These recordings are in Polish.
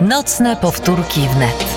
Nocne powtórki wnet.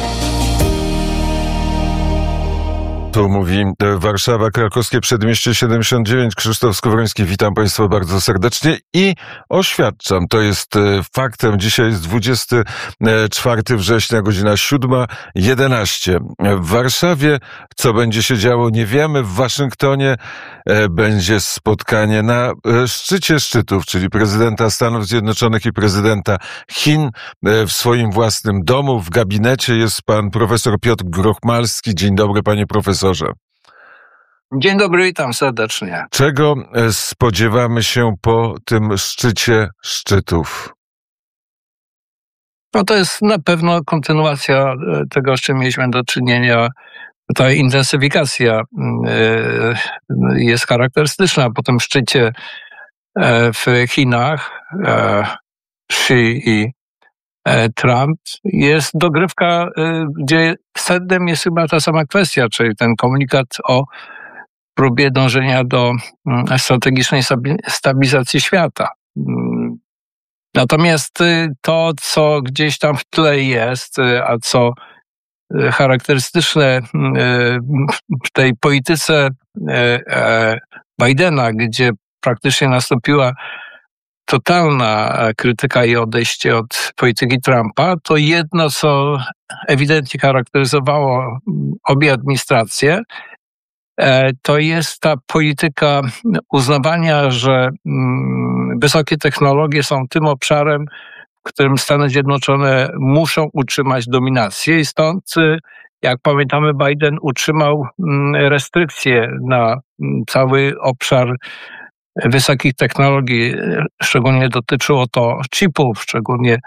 Tu mówi Warszawa, Krakowskie Przedmieście 79. Krzysztof Skowroński. Witam Państwa bardzo serdecznie i oświadczam, to jest faktem. Dzisiaj jest 24 września, godzina 7:11. W Warszawie, co będzie się działo, nie wiemy. W Waszyngtonie będzie spotkanie na szczycie szczytów, czyli prezydenta Stanów Zjednoczonych i prezydenta Chin w swoim własnym domu. W gabinecie jest pan profesor Piotr Grochmalski. Dzień dobry, panie profesorze. Dzień dobry, witam serdecznie. Czego spodziewamy się po tym szczycie szczytów? No to jest na pewno kontynuacja tego, z czym mieliśmy do czynienia. Ta intensyfikacja jest charakterystyczna po tym szczycie w Chinach. Xi i Trump. Jest dogrywka, gdzie sednem jest chyba ta sama kwestia, czyli ten komunikat o próbie dążenia do strategicznej stabilizacji świata. Natomiast to, co gdzieś tam w tle jest, a co charakterystyczne w tej polityce Bidena, gdzie praktycznie nastąpiła totalna krytyka i odejście od polityki Trumpa, to jedno, co ewidentnie charakteryzowało obie administracje, to jest ta polityka uznawania, że wysokie technologie są tym obszarem, w którym Stany Zjednoczone muszą utrzymać dominację i stąd, jak pamiętamy, Biden utrzymał restrykcje na cały obszar wysokich technologii. Szczególnie dotyczyło to chipów, szczególnie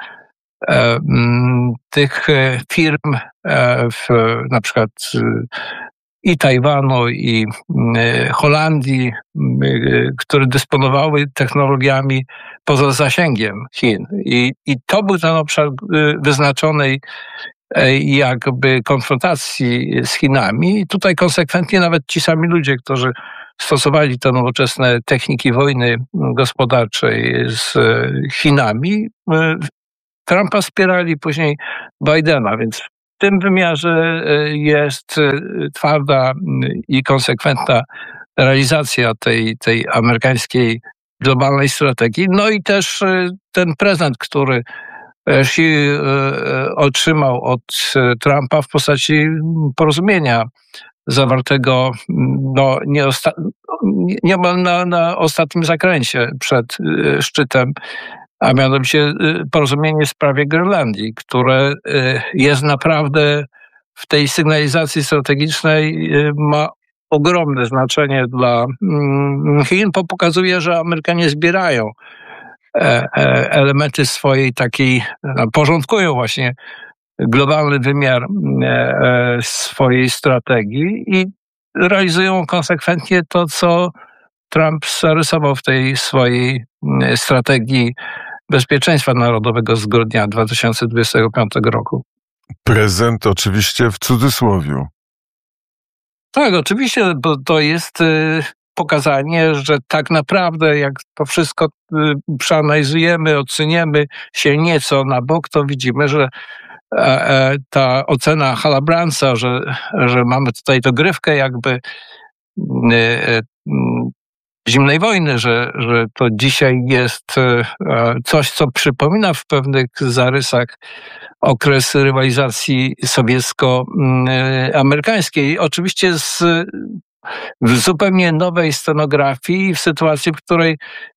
tych firm na przykład i Tajwanu, i Holandii, które dysponowały technologiami poza zasięgiem Chin. I to był ten obszar wyznaczonej jakby konfrontacji z Chinami. I tutaj konsekwentnie nawet ci sami ludzie, którzy stosowali te nowoczesne techniki wojny gospodarczej z Chinami, Trumpa wspierali później Bidena, więc w tym wymiarze jest twarda i konsekwentna realizacja tej amerykańskiej globalnej strategii. No i też ten prezent, który Xi otrzymał od Trumpa w postaci porozumienia zawartego niemal na ostatnim zakręcie przed szczytem, a mianowicie porozumienie w sprawie Grenlandii, które jest naprawdę w tej sygnalizacji strategicznej ma ogromne znaczenie dla Chin, bo pokazuje, że Amerykanie zbierają elementy swojej takiej, porządkują właśnie globalny wymiar swojej strategii i realizują konsekwentnie to, co Trump zarysował w tej swojej strategii bezpieczeństwa narodowego z grudnia 2025 roku. Prezent oczywiście w cudzysłowiu. Tak, oczywiście, bo to jest pokazanie, że tak naprawdę jak to wszystko przeanalizujemy, oceniemy się nieco na bok, to widzimy, że ta ocena Hallabranca, że mamy tutaj dogrywkę jakby zimnej wojny, że to dzisiaj jest coś, co przypomina w pewnych zarysach okres rywalizacji sowiecko-amerykańskiej. Oczywiście w zupełnie nowej scenografii, w sytuacji, w której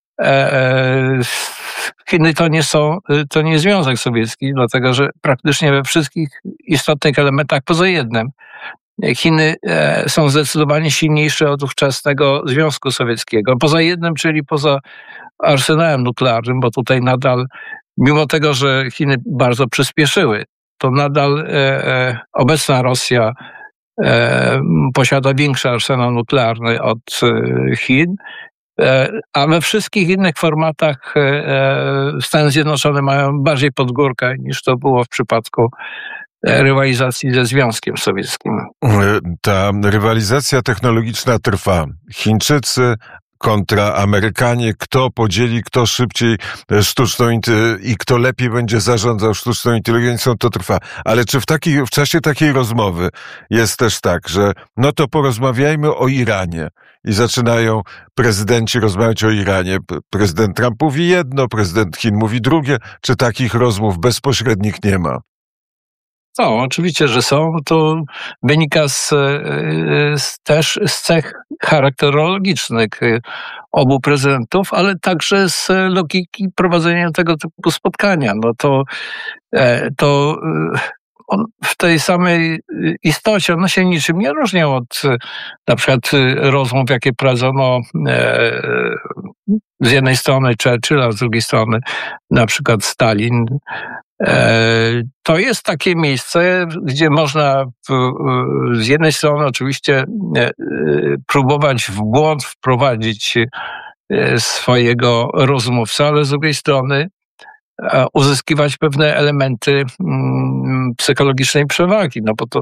Chiny to nie Związek Sowiecki, dlatego że praktycznie we wszystkich istotnych elementach poza jednym Chiny są zdecydowanie silniejsze od ówczesnego Związku Sowieckiego. Poza jednym, czyli poza arsenałem nuklearnym, bo tutaj nadal, mimo tego, że Chiny bardzo przyspieszyły, to nadal obecna Rosja posiada większy arsenał nuklearny od Chin, a we wszystkich innych formatach Stany Zjednoczone mają bardziej pod górkę niż to było w przypadku rywalizacji ze Związkiem Sowieckim. Ta rywalizacja technologiczna trwa. Chińczycy kontra Amerykanie, kto podzieli, kto szybciej i kto lepiej będzie zarządzał sztuczną inteligencją, to trwa. Ale czy w czasie takiej rozmowy jest też tak, że no to porozmawiajmy o Iranie i zaczynają prezydenci rozmawiać o Iranie. Prezydent Trump mówi jedno, prezydent Chin mówi drugie. Czy takich rozmów bezpośrednich nie ma? Są, oczywiście, że są. To wynika też z cech charakterologicznych obu prezydentów, ale także z logiki prowadzenia tego typu spotkania. No to on w tej samej istocie one się niczym nie różnią od na przykład rozmów, jakie prowadzono z jednej strony Churchilla, z drugiej strony na przykład Stalin. To jest takie miejsce, gdzie można z jednej strony oczywiście próbować w błąd wprowadzić swojego rozmówcę, ale z drugiej strony uzyskiwać pewne elementy psychologicznej przewagi, no bo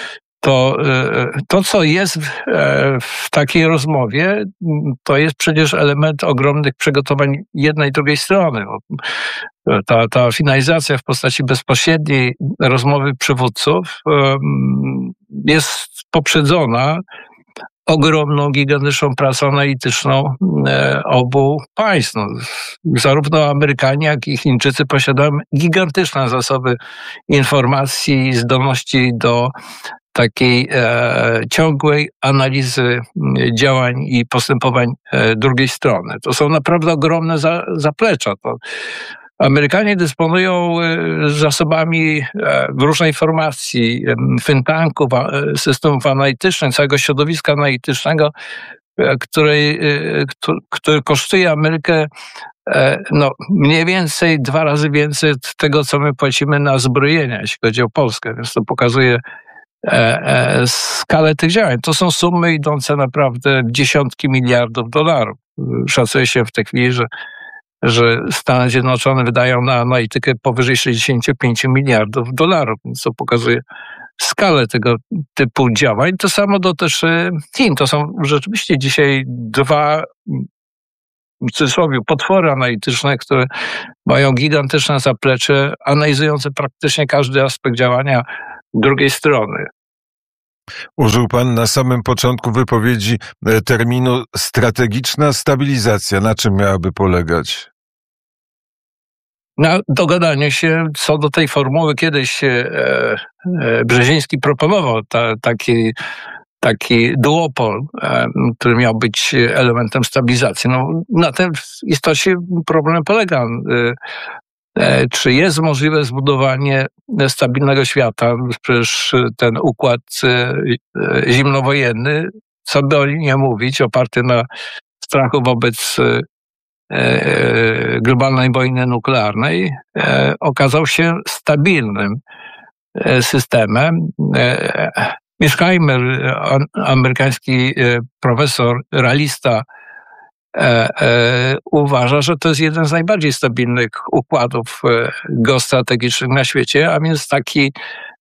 to, co jest w takiej rozmowie, to jest przecież element ogromnych przygotowań jednej i drugiej strony. Ta finalizacja w postaci bezpośredniej rozmowy przywódców jest poprzedzona ogromną, gigantyczną pracą analityczną obu państw. No, zarówno Amerykanie, jak i Chińczycy posiadają gigantyczne zasoby informacji i zdolności do takiej ciągłej analizy działań i postępowań drugiej strony. To są naprawdę ogromne zaplecza. Amerykanie dysponują zasobami różnej formacji, think tanków, systemów analitycznych, całego środowiska analitycznego, który kosztuje Amerykę mniej więcej 2 razy więcej od tego, co my płacimy na zbrojenia, jeśli chodzi o Polskę. Więc to pokazuje skalę tych działań. To są sumy idące naprawdę w dziesiątki miliardów dolarów. Szacuje się w tej chwili, że Stany Zjednoczone wydają na analitykę powyżej 65 miliardów dolarów, więc to pokazuje skalę tego typu działań. To samo dotyczy Chin. To są rzeczywiście dzisiaj 2, w cudzysłowie, potwory analityczne, które mają gigantyczne zaplecze, analizujące praktycznie każdy aspekt działania drugiej strony. Użył pan na samym początku wypowiedzi terminu strategiczna stabilizacja. Na czym miałaby polegać? Na dogadaniu się co do tej formuły. Kiedyś Brzeziński proponował taki duopol, który miał być elementem stabilizacji. No, na tym w istocie problem polega. Czy jest możliwe zbudowanie stabilnego świata? Przecież ten układ zimnowojenny, co by o nim nie mówić, oparty na strachu wobec globalnej wojny nuklearnej, okazał się stabilnym systemem. Mieszkajmer, amerykański profesor, realista, uważa, że to jest jeden z najbardziej stabilnych układów geostrategicznych na świecie, a więc taki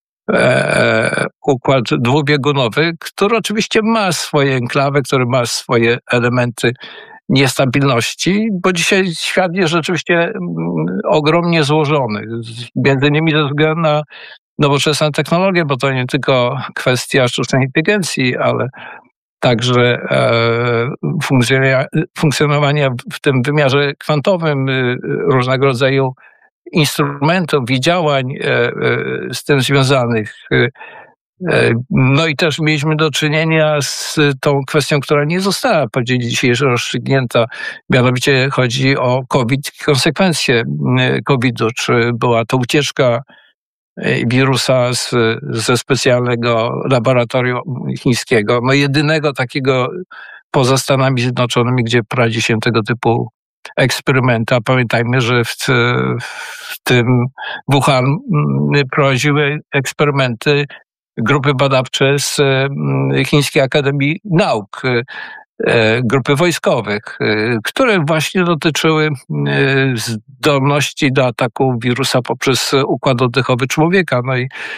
układ dwubiegunowy, który oczywiście ma swoje enklawy, który ma swoje elementy niestabilności, bo dzisiaj świat jest rzeczywiście ogromnie złożony, między innymi ze względu na nowoczesne technologie, bo to nie tylko kwestia sztucznej inteligencji, ale także funkcjonowania w tym wymiarze kwantowym różnego rodzaju instrumentów i działań z tym związanych. No i też mieliśmy do czynienia z tą kwestią, która nie została po dzień dzisiejszy rozstrzygnięta. Mianowicie chodzi o COVID i konsekwencje COVID-u. Czy była to ucieczka wirusa ze specjalnego laboratorium chińskiego, no jedynego takiego poza Stanami Zjednoczonymi, gdzie prowadzi się tego typu eksperymenty. A pamiętajmy, że w tym Wuhan prowadziły eksperymenty grupy badawcze z Chińskiej Akademii Nauk, grupy wojskowych, które właśnie dotyczyły zdolności do ataku wirusa poprzez układ oddechowy człowieka. No i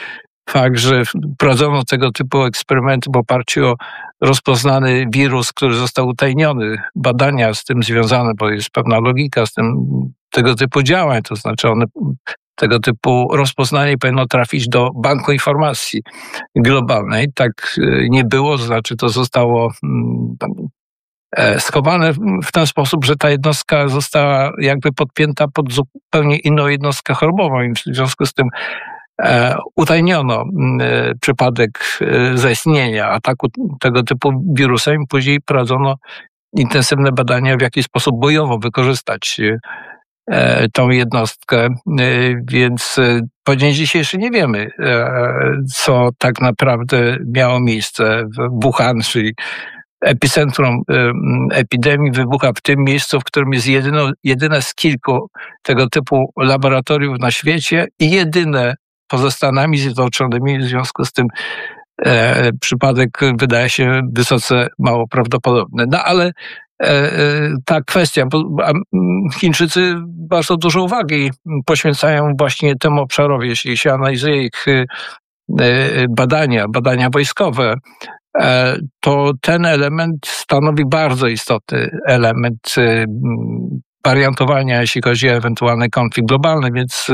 fakt, że prowadzono tego typu eksperymenty w oparciu o rozpoznany wirus, który został utajniony, badania z tym związane, bo jest pewna logika z tym tego typu działań, to znaczy tego typu rozpoznanie powinno trafić do Banku Informacji Globalnej. Tak nie było, to znaczy to zostało schowane w ten sposób, że ta jednostka została jakby podpięta pod zupełnie inną jednostkę chorobową i w związku z tym utajniono przypadek zaistnienia ataku tego typu wirusem. Później prowadzono intensywne badania, w jaki sposób bojowo wykorzystać tą jednostkę, więc po dzień dzisiejszy nie wiemy, co tak naprawdę miało miejsce w Wuhan, czyli epicentrum epidemii wybucha w tym miejscu, w którym jest jedyne z kilku tego typu laboratoriów na świecie i jedyne poza Stanami Zjednoczonymi. W związku z tym przypadek wydaje się wysoce mało prawdopodobny. No ale ta kwestia, bo Chińczycy bardzo dużo uwagi poświęcają właśnie temu obszarowi. Jeśli się analizuje ich badania wojskowe, to ten element stanowi bardzo istotny element wariantowania, jeśli chodzi o ewentualny konflikt globalny, więc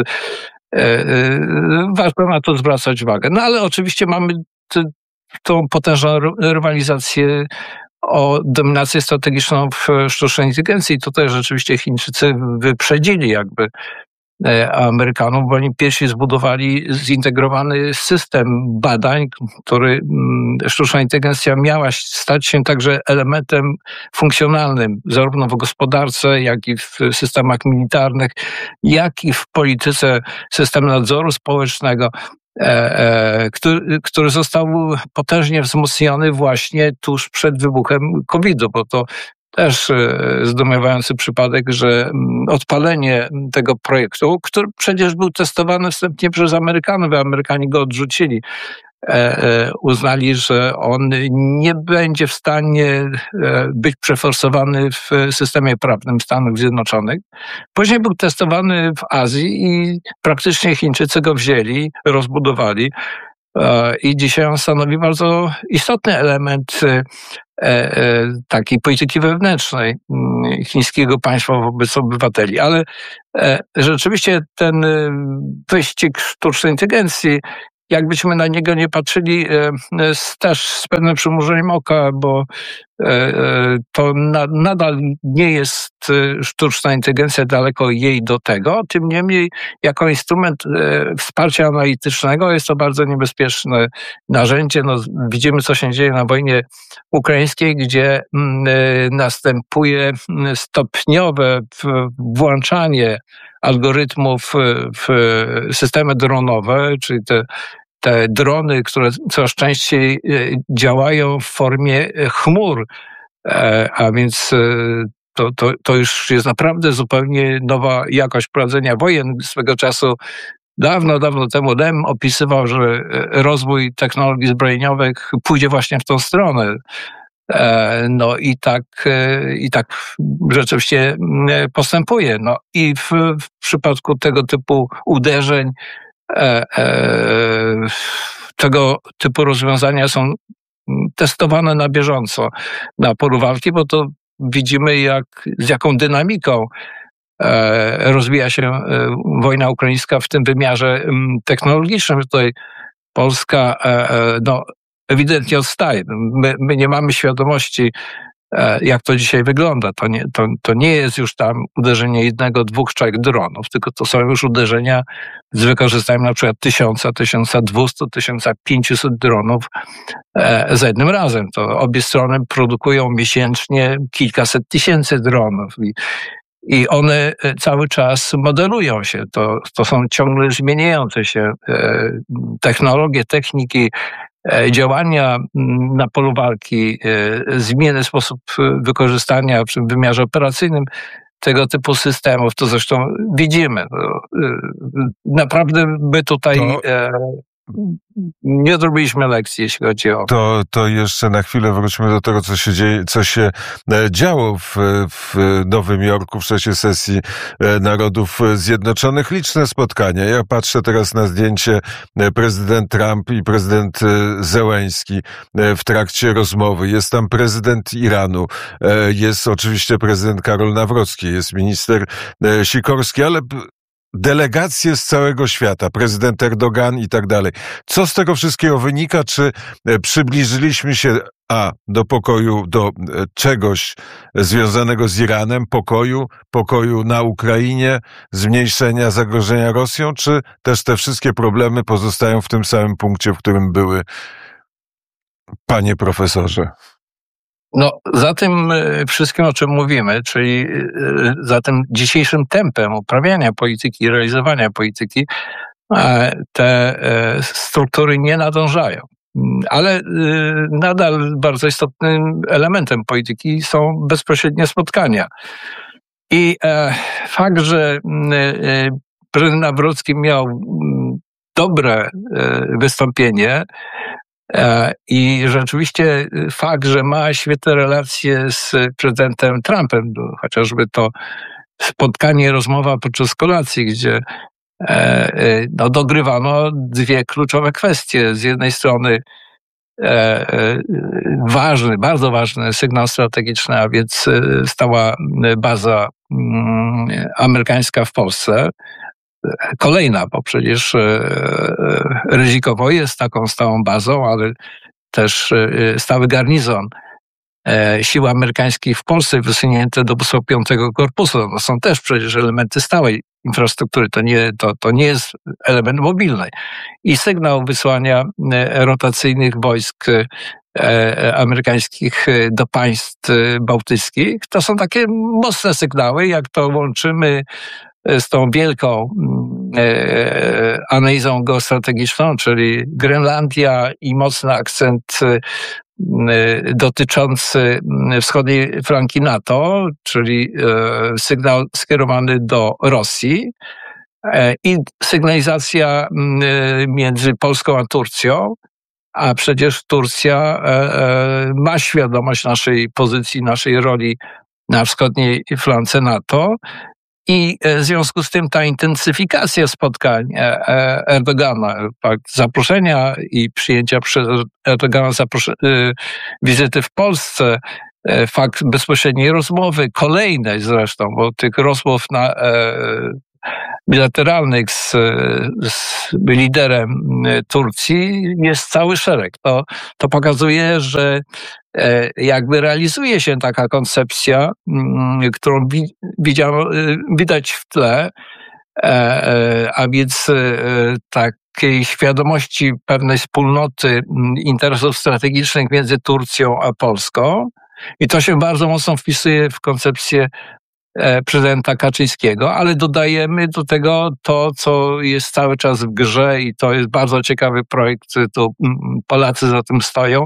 warto na to zwracać uwagę. No ale oczywiście mamy tą potężną rywalizację o dominację strategiczną w sztucznej inteligencji. Tutaj rzeczywiście Chińczycy wyprzedzili jakby Amerykanów, bo oni pierwsi zbudowali zintegrowany system badań, który sztuczna inteligencja miała stać się także elementem funkcjonalnym, zarówno w gospodarce, jak i w systemach militarnych, jak i w polityce systemu nadzoru społecznego, który został potężnie wzmocniony właśnie tuż przed wybuchem COVID-u, bo to też zdumiewający przypadek, że odpalenie tego projektu, który przecież był testowany wstępnie przez Amerykanów, a Amerykanie go odrzucili, uznali, że on nie będzie w stanie być przeforsowany w systemie prawnym Stanów Zjednoczonych. Później był testowany w Azji i praktycznie Chińczycy go wzięli, rozbudowali i dzisiaj on stanowi bardzo istotny element takiej polityki wewnętrznej chińskiego państwa wobec obywateli. Ale rzeczywiście ten wyścig sztucznej inteligencji, jakbyśmy na niego nie patrzyli, też z pewnym przymrużeniem oka, bo to nadal nie jest sztuczna inteligencja, daleko jej do tego. Tym niemniej, jako instrument wsparcia analitycznego jest to bardzo niebezpieczne narzędzie. No, widzimy, co się dzieje na wojnie ukraińskiej, gdzie następuje stopniowe włączanie algorytmów w systemy dronowe, czyli te drony, które coraz częściej działają w formie chmur, a więc to już jest naprawdę zupełnie nowa jakość prowadzenia wojen. Swego czasu, dawno temu Lem opisywał, że rozwój technologii zbrojeniowych pójdzie właśnie w tą stronę. No i tak rzeczywiście postępuje. No i w przypadku tego typu uderzeń tego typu rozwiązania są testowane na bieżąco na polu walki, bo to widzimy, z jaką dynamiką rozwija się wojna ukraińska w tym wymiarze technologicznym. Tutaj Polska ewidentnie odstaje. My nie mamy świadomości, jak to dzisiaj wygląda. To nie jest już tam uderzenie 1, 2, 3 dronów, tylko to są już uderzenia z wykorzystaniem na przykład 1000, 1200, 1500 dronów za jednym razem. To obie strony produkują miesięcznie kilkaset tysięcy dronów i one cały czas modelują się. To są ciągle zmieniające się technologie, techniki, działania na polu walki, zmienny sposób wykorzystania w wymiarze operacyjnym tego typu systemów, to zresztą widzimy. Naprawdę my tutaj nie zrobiliśmy lekcji, jeśli chodzi o... To jeszcze na chwilę wróćmy do tego, co się działo w Nowym Jorku w czasie sesji Narodów Zjednoczonych. Liczne spotkania. Ja patrzę teraz na zdjęcie prezydent Trump i prezydent Zełenski w trakcie rozmowy. Jest tam prezydent Iranu, jest oczywiście prezydent Karol Nawrocki, jest minister Sikorski, ale delegacje z całego świata, prezydent Erdogan i tak dalej. Co z tego wszystkiego wynika? Czy przybliżyliśmy się do pokoju, do czegoś związanego z Iranem, pokoju na Ukrainie, zmniejszenia zagrożenia Rosją, czy też te wszystkie problemy pozostają w tym samym punkcie, w którym były, panie profesorze? No, za tym wszystkim, o czym mówimy, czyli za tym dzisiejszym tempem uprawiania polityki i realizowania polityki, te struktury nie nadążają. Ale nadal bardzo istotnym elementem polityki są bezpośrednie spotkania. I fakt, że prezydent Nawrocki miał dobre wystąpienie, i rzeczywiście fakt, że ma świetne relacje z prezydentem Trumpem, chociażby to spotkanie, rozmowa podczas kolacji, gdzie dogrywano dwie kluczowe kwestie. Z jednej strony bardzo ważny sygnał strategiczny, a więc stała baza amerykańska w Polsce. Kolejna, bo przecież Ryzikowo jest taką stałą bazą, ale też stały garnizon sił amerykańskich w Polsce wysunięte do 5 Korpusu. To są też przecież elementy stałej infrastruktury, to nie jest element mobilny. I sygnał wysłania rotacyjnych wojsk amerykańskich do państw bałtyckich, to są takie mocne sygnały, jak to łączymy z tą wielką analizą geostrategiczną, czyli Grenlandia i mocny akcent dotyczący wschodniej flanki NATO, czyli sygnał skierowany do Rosji i sygnalizacja między Polską a Turcją, a przecież Turcja ma świadomość naszej pozycji, naszej roli na wschodniej flance NATO. I w związku z tym ta intensyfikacja spotkań Erdogana, fakt zaproszenia i przyjęcia przez Erdogana wizyty w Polsce, fakt bezpośredniej rozmowy, kolejnej zresztą, bo tych rozmów bilateralnych z liderem Turcji jest cały szereg. To pokazuje, że jakby realizuje się taka koncepcja, którą widać w tle, a więc takiej świadomości pewnej wspólnoty interesów strategicznych między Turcją a Polską. I to się bardzo mocno wpisuje w koncepcję prezydenta Kaczyńskiego, ale dodajemy do tego to, co jest cały czas w grze i to jest bardzo ciekawy projekt, tu Polacy za tym stoją.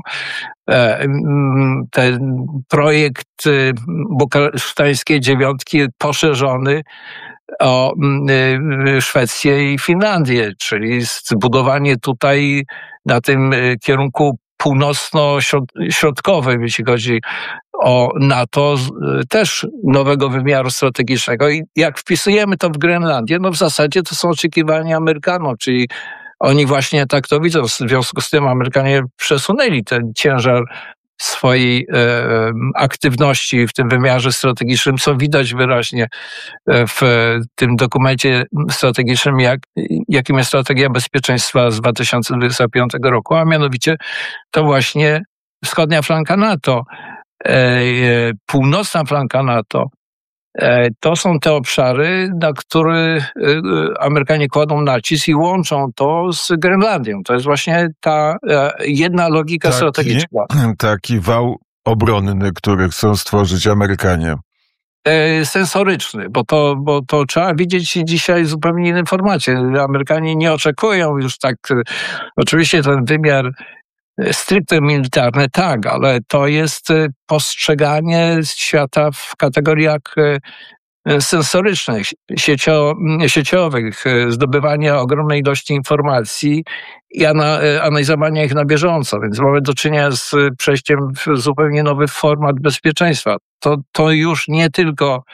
Ten projekt bukaresztańskiej dziewiątki poszerzony o Szwecję i Finlandię, czyli zbudowanie tutaj na tym kierunku północno-środkowym, jeśli chodzi o NATO, też nowego wymiaru strategicznego. I jak wpisujemy to w Grenlandię, no w zasadzie to są oczekiwania Amerykanów, czyli oni właśnie tak to widzą. W związku z tym Amerykanie przesunęli ten ciężar swojej aktywności w tym wymiarze strategicznym, co widać wyraźnie w tym dokumencie strategicznym, jakim jest strategia bezpieczeństwa z 2025 roku, a mianowicie to właśnie wschodnia flanka NATO, północna flanka NATO. To są te obszary, na które Amerykanie kładą nacisk i łączą to z Grenlandią. To jest właśnie ta jedna logika strategiczna. Taki wał obronny, który chcą stworzyć Amerykanie. Sensoryczny, bo to trzeba widzieć dzisiaj zupełnie inne informacje. Amerykanie nie oczekują już tak, oczywiście ten wymiar stricte militarny, tak, ale to jest postrzeganie świata w kategoriach sensorycznych, sieciowych, zdobywania ogromnej ilości informacji i analizowania ich na bieżąco. Więc mamy do czynienia z przejściem w zupełnie nowy format bezpieczeństwa. To już nie tylko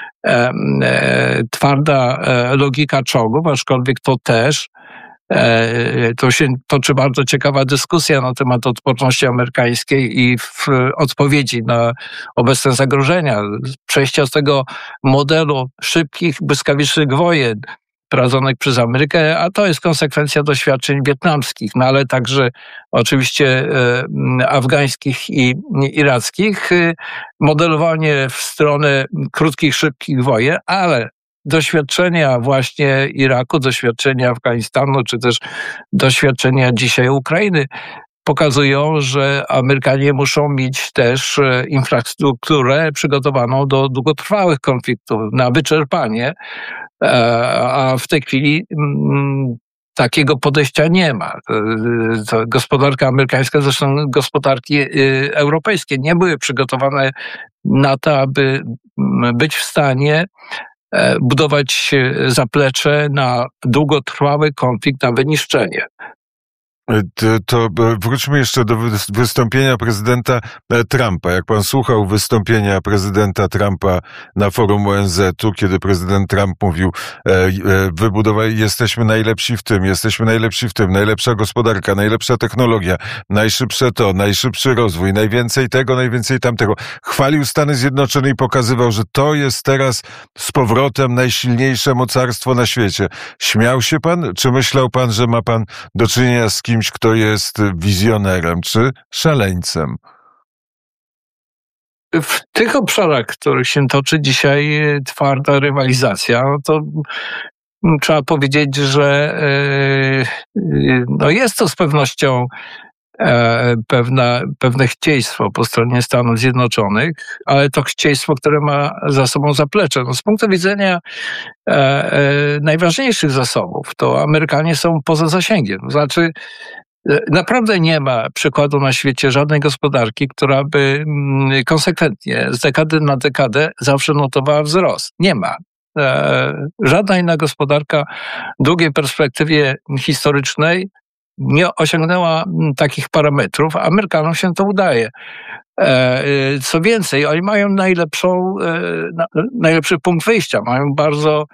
twarda logika czołgów, aczkolwiek to też to się toczy bardzo ciekawa dyskusja na temat odporności amerykańskiej i w odpowiedzi na obecne zagrożenia. Przejścia z tego modelu szybkich, błyskawicznych wojen prowadzonych przez Amerykę, a to jest konsekwencja doświadczeń wietnamskich, no ale także oczywiście afgańskich i irackich. Modelowanie w stronę krótkich, szybkich wojen, ale doświadczenia właśnie Iraku, doświadczenia Afganistanu, czy też doświadczenia dzisiaj Ukrainy pokazują, że Amerykanie muszą mieć też infrastrukturę przygotowaną do długotrwałych konfliktów na wyczerpanie, a w tej chwili takiego podejścia nie ma. Gospodarka amerykańska, zresztą gospodarki europejskie nie były przygotowane na to, aby być w stanie budować zaplecze na długotrwały konflikt, na wyniszczenie. To wróćmy jeszcze do wystąpienia prezydenta Trumpa. Jak pan słuchał wystąpienia prezydenta Trumpa na forum ONZ-u, kiedy prezydent Trump mówił, jesteśmy najlepsi w tym, najlepsza gospodarka, najlepsza technologia, najszybszy rozwój, najwięcej tego, najwięcej tamtego. Chwalił Stany Zjednoczone i pokazywał, że to jest teraz z powrotem najsilniejsze mocarstwo na świecie. Śmiał się pan? Czy myślał pan, że ma pan do czynienia z kimś, kto jest wizjonerem, czy szaleńcem? W tych obszarach, w których się toczy dzisiaj twarda rywalizacja, to trzeba powiedzieć, że jest to z pewnością pewne chcieństwo po stronie Stanów Zjednoczonych, ale to chcieństwo, które ma za sobą zaplecze. Z punktu widzenia najważniejszych zasobów, to Amerykanie są poza zasięgiem. To znaczy, naprawdę nie ma przykładu na świecie żadnej gospodarki, która by konsekwentnie z dekady na dekadę zawsze notowała wzrost. Nie ma. Żadna inna gospodarka w długiej perspektywie historycznej nie osiągnęła takich parametrów. Amerykanom się to udaje. Co więcej, oni mają najlepszy punkt wyjścia. Mają bardzo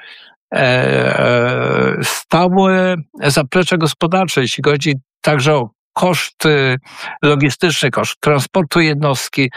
stałe zaplecze gospodarcze, jeśli chodzi także o koszty logistyczne, koszt transportu jednostki.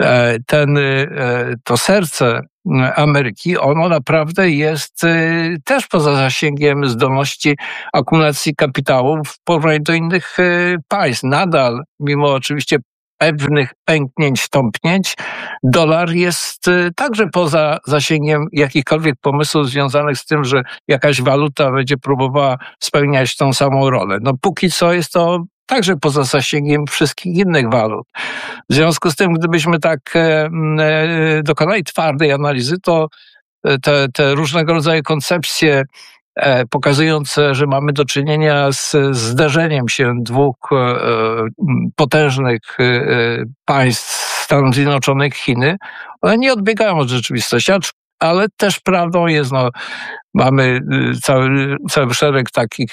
To serce Ameryki, ono naprawdę jest też poza zasięgiem zdolności akumulacji kapitału w porównaniu do innych państw. Nadal, mimo oczywiście pewnych pęknięć, tąpnięć, dolar jest także poza zasięgiem jakichkolwiek pomysłów związanych z tym, że jakaś waluta będzie próbowała spełniać tą samą rolę. Póki co jest to także poza zasięgiem wszystkich innych walut. W związku z tym, gdybyśmy tak dokonali twardej analizy, to te różnego rodzaju koncepcje pokazujące, że mamy do czynienia z zderzeniem się dwóch potężnych państw, Stanów Zjednoczonych, Chiny, one nie odbiegają od rzeczywistości, ale też prawdą jest, mamy cały szereg takich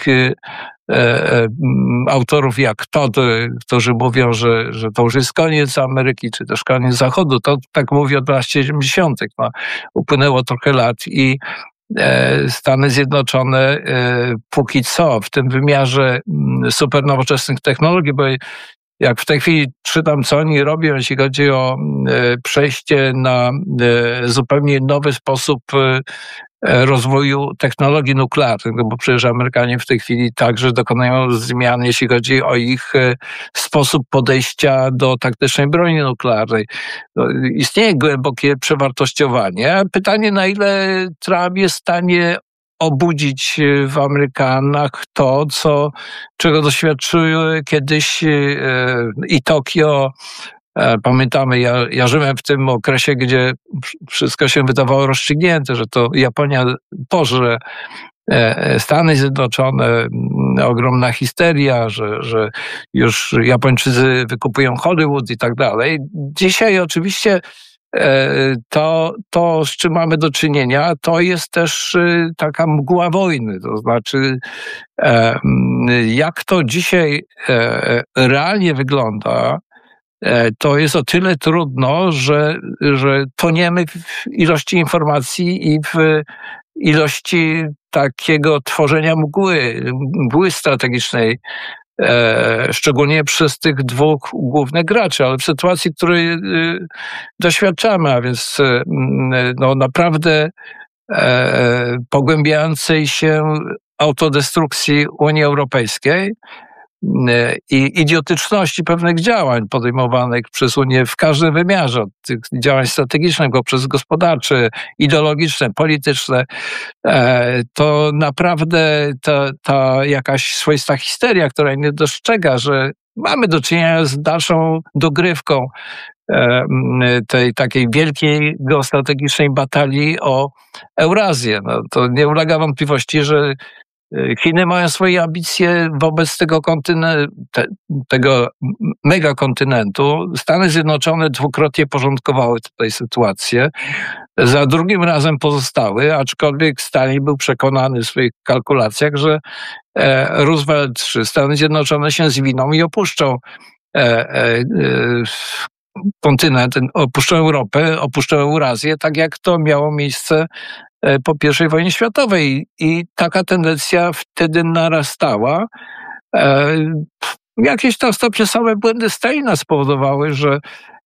autorów jak Todd, którzy mówią, że to już jest koniec Ameryki, czy też koniec Zachodu. To tak mówi od lat 70. Upłynęło trochę lat i Stany Zjednoczone póki co w tym wymiarze super nowoczesnych technologii, bo jak w tej chwili czytam, co oni robią, jeśli chodzi o przejście na zupełnie nowy sposób rozwoju technologii nuklearnych, bo przecież Amerykanie w tej chwili także dokonują zmian, jeśli chodzi o ich sposób podejścia do taktycznej broni nuklearnej. Istnieje głębokie przewartościowanie. Pytanie, na ile Trump jest w stanie obudzić w Amerykanach to, czego doświadczyły kiedyś i Tokio. Pamiętamy, ja żyłem w tym okresie, gdzie wszystko się wydawało rozstrzygnięte, że to Japonia pożre Stany Zjednoczone, ogromna histeria, że już Japończycy wykupują Hollywood i tak dalej. Dzisiaj oczywiście To, z czym mamy do czynienia, to jest też taka mgła wojny. To znaczy, jak to dzisiaj realnie wygląda, to jest o tyle trudno, że toniemy w ilości informacji i w ilości takiego tworzenia mgły strategicznej, szczególnie przez tych dwóch głównych graczy, ale w sytuacji, której doświadczamy, a więc no, naprawdę pogłębiającej się autodestrukcji Unii Europejskiej i idiotyczności pewnych działań podejmowanych przez Unię w każdym wymiarze, od tych działań strategicznych poprzez gospodarcze, ideologiczne, polityczne, to naprawdę ta jakaś swoista histeria, która nie dostrzega, że mamy do czynienia z dalszą dogrywką tej takiej wielkiej geostrategicznej batalii o Eurazję. No, to nie ulega wątpliwości, że Chiny mają swoje ambicje wobec tego megakontynentu. Stany Zjednoczone dwukrotnie porządkowały tutaj sytuację. Za drugim razem pozostały, aczkolwiek Stalin był przekonany w swoich kalkulacjach, że Roosevelt czy Stany Zjednoczone się zwiną i opuszczą kontynent, opuszczą Europę, opuszczą Eurazję, tak jak to miało miejsce po I wojnie światowej. I taka tendencja wtedy narastała. Jakieś tam stopnie same błędy Stalina spowodowały, że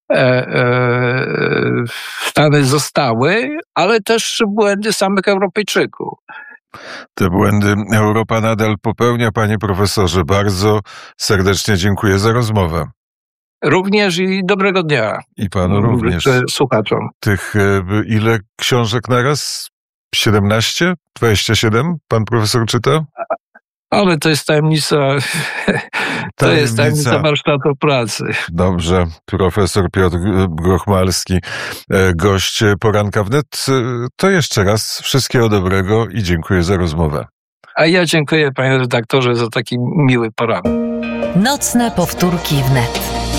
Stany zostały, ale też błędy samych Europejczyków. Te błędy Europa nadal popełnia. Panie profesorze, bardzo serdecznie dziękuję za rozmowę. Również i dobrego dnia. I panu również. Słuchaczom. Tych ile książek naraz? 17? 27? Pan profesor czyta? Ale to jest tajemnica. To jest tajemnica warsztatu pracy. Dobrze. Profesor Piotr Grochmalski, gość Poranka Wnet. To jeszcze raz wszystkiego dobrego i dziękuję za rozmowę. A ja dziękuję, panie redaktorze, za taki miły poranek. Nocne powtórki wnet.